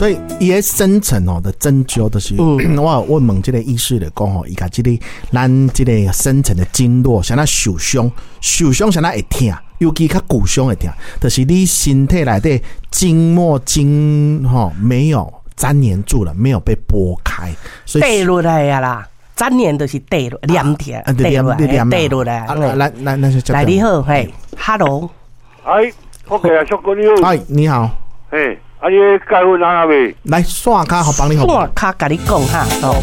所以伊个深层的针灸都是，我问这个医师来讲伊甲这个咱这个深层的经络，像那受伤像那会痛，尤其较骨伤会痛，就是你身体内底经脉没有粘黏住了，没有被拨开，所以带落来呀啦。粘黏就是带落黏贴，带落来。 那是来你好，嘿 ，Hello， OK 啊，小哥你好。 哎，你好。 你介绍哪位？ 来，线卡好帮你好。 线卡甲你讲哈。